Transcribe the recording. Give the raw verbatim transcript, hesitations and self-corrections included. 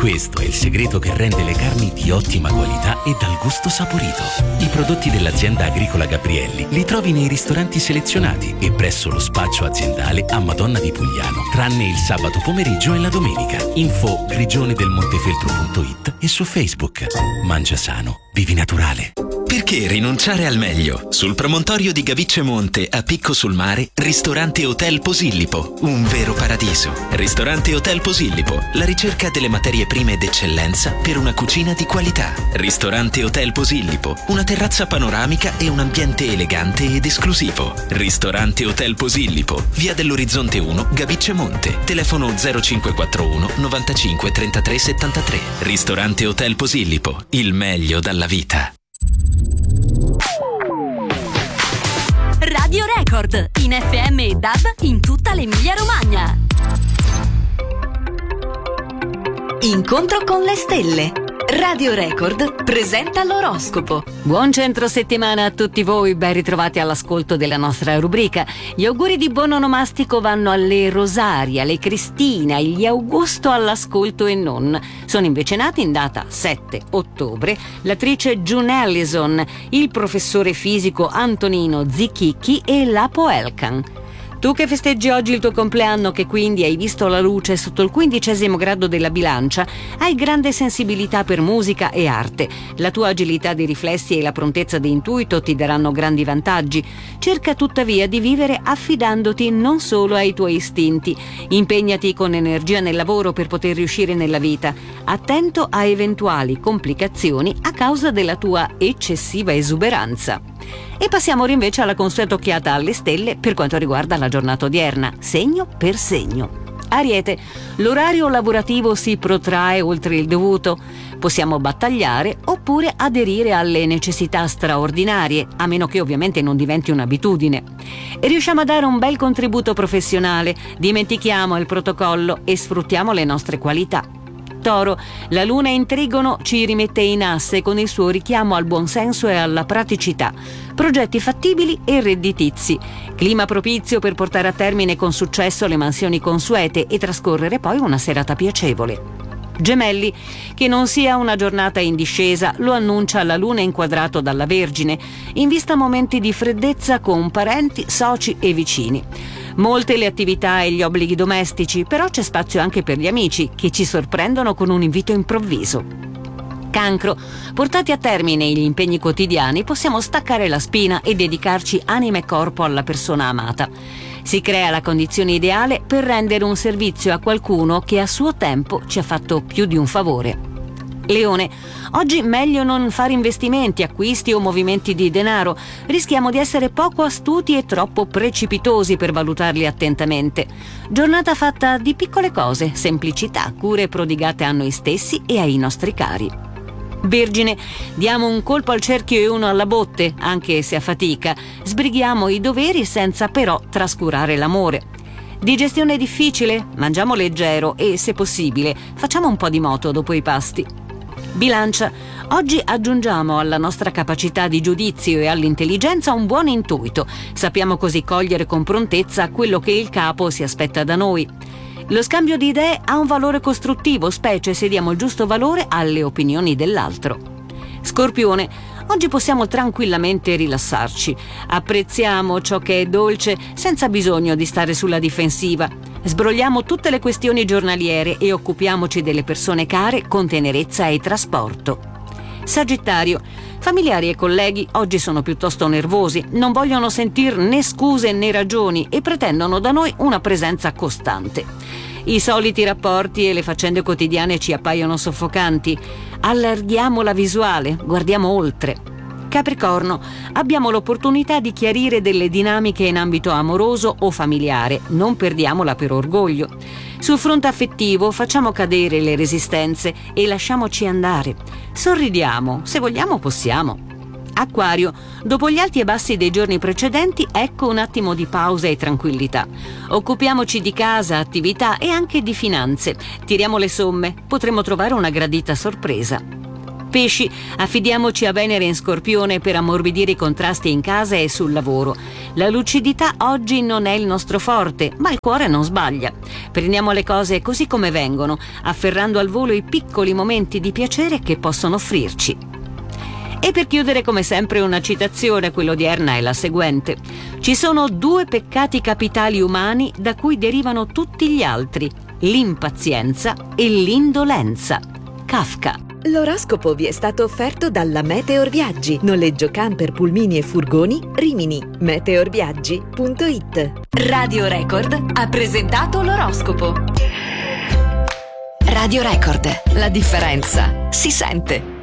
Questo è il segreto che rende le carni di ottima qualità e dal gusto saporito. I prodotti dell'azienda agricola Gabrielli li trovi nei ristoranti selezionati e presso lo spaccio aziendale a Madonna di Pugliano, tranne il sabato pomeriggio e la domenica. Info grigionedelmontefeltro punto it e su Facebook. Mangia sano, vivi naturale. Perché rinunciare al meglio? Sul promontorio di Gavice Monte, a Picco sul Mare, ristorante Hotel Posillipo, un vero paradiso. Ristorante Hotel Posillipo, la ricerca delle materie prime d'eccellenza per una cucina di qualità. Ristorante Hotel Posillipo, una terrazza panoramica e un ambiente elegante ed esclusivo. Ristorante Hotel Posillipo, via dell'Orizzonte uno, Gavice Monte, telefono zero cinque quattro uno novantacinque trentatré settantatré. Ristorante Hotel Posillipo, il meglio dalla vita. Radio Record, in F M e D A B in tutta l'Emilia Romagna. Incontro con le stelle. Radio Record presenta l'oroscopo. Buon centro settimana a tutti voi, ben ritrovati all'ascolto della nostra rubrica. Gli auguri di buon onomastico vanno alle Rosaria, alle Cristina, agli Augusto all'ascolto e non. Sono invece nati in data sette ottobre l'attrice June Allison, il professore fisico Antonino Zichichi e Lapo Elkan. Tu che festeggi oggi il tuo compleanno, che quindi hai visto la luce sotto il quindicesimo grado della bilancia, hai grande sensibilità per musica e arte. La tua agilità di riflessi e la prontezza di intuito ti daranno grandi vantaggi. Cerca tuttavia di vivere affidandoti non solo ai tuoi istinti. Impegnati con energia nel lavoro per poter riuscire nella vita. Attento a eventuali complicazioni a causa della tua eccessiva esuberanza. E passiamo ora invece alla consueta occhiata alle stelle per quanto riguarda la giornata odierna, segno per segno. Ariete, l'orario lavorativo si protrae oltre il dovuto. Possiamo battagliare oppure aderire alle necessità straordinarie, a meno che ovviamente non diventi un'abitudine. E riusciamo a dare un bel contributo professionale, dimentichiamo il protocollo e sfruttiamo le nostre qualità. Toro, la luna in trigono ci rimette in asse con il suo richiamo al buonsenso e alla praticità. Progetti fattibili e redditizi. Clima propizio per portare a termine con successo le mansioni consuete e trascorrere poi una serata piacevole. Gemelli, che non sia una giornata in discesa, lo annuncia la luna inquadrato dalla Vergine, in vista momenti di freddezza con parenti, soci e vicini. Molte le attività e gli obblighi domestici, però c'è spazio anche per gli amici che ci sorprendono con un invito improvviso. Cancro, portati a termine gli impegni quotidiani, possiamo staccare la spina e dedicarci anima e corpo alla persona amata. Si crea la condizione ideale per rendere un servizio a qualcuno che a suo tempo ci ha fatto più di un favore. Leone, oggi meglio non fare investimenti, acquisti o movimenti di denaro. Rischiamo di essere poco astuti e troppo precipitosi per valutarli attentamente. Giornata fatta di piccole cose, semplicità, cure prodigate a noi stessi e ai nostri cari. Vergine, diamo un colpo al cerchio e uno alla botte, anche se a fatica. Sbrighiamo i doveri senza però trascurare l'amore. Digestione difficile? Mangiamo leggero e, se possibile, facciamo un po' di moto dopo i pasti. Bilancia, oggi aggiungiamo alla nostra capacità di giudizio e all'intelligenza un buon intuito. Sappiamo così cogliere con prontezza quello che il capo si aspetta da noi. Lo scambio di idee ha un valore costruttivo, specie se diamo il giusto valore alle opinioni dell'altro. Scorpione, oggi possiamo tranquillamente rilassarci. Apprezziamo ciò che è dolce senza bisogno di stare sulla difensiva. Sbrogliamo tutte le questioni giornaliere e occupiamoci delle persone care con tenerezza e trasporto. Sagittario, familiari e colleghi oggi sono piuttosto nervosi, non vogliono sentir né scuse né ragioni e pretendono da noi una presenza costante. I soliti rapporti e le faccende quotidiane ci appaiono soffocanti. Allarghiamo la visuale, guardiamo oltre. Capricorno, abbiamo l'opportunità di chiarire delle dinamiche in ambito amoroso o familiare, non perdiamola per orgoglio. Sul fronte affettivo facciamo cadere le resistenze e lasciamoci andare. Sorridiamo, se vogliamo possiamo. Acquario, dopo gli alti e bassi dei giorni precedenti, ecco un attimo di pausa e tranquillità. Occupiamoci di casa, attività e anche di finanze. Tiriamo le somme, potremo trovare una gradita sorpresa. Pesci, affidiamoci a Venere in Scorpione per ammorbidire i contrasti in casa e sul lavoro. La lucidità oggi non è il nostro forte, ma il cuore non sbaglia. Prendiamo le cose così come vengono, afferrando al volo i piccoli momenti di piacere che possono offrirci. E per chiudere, come sempre, una citazione, quella odierna è la seguente: ci sono due peccati capitali umani da cui derivano tutti gli altri: l'impazienza e l'indolenza. Kafka. L'oroscopo vi è stato offerto dalla Meteor Viaggi, noleggio camper, pulmini e furgoni, Rimini. meteorviaggi punto it. Radio Record ha presentato l'oroscopo. Radio Record, la differenza si sente.